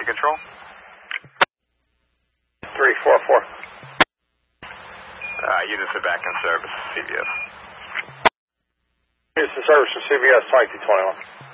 Control. 344. Units are back in service, CBS. Units in service from CBS 2221.